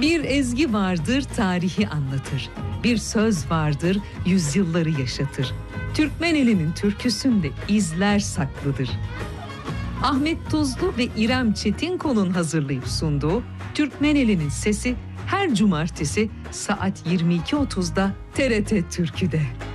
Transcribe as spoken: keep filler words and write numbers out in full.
Bir ezgi vardır tarihi anlatır. Bir söz vardır yüzyılları yaşatır. Türkmen elinin türküsünde izler saklıdır. Ahmet Tuzlu ve İrem Çetinkol'un hazırlayıp sunduğu Türkmen elinin sesi her cumartesi saat yirmi iki otuzda T R T Türkü'de.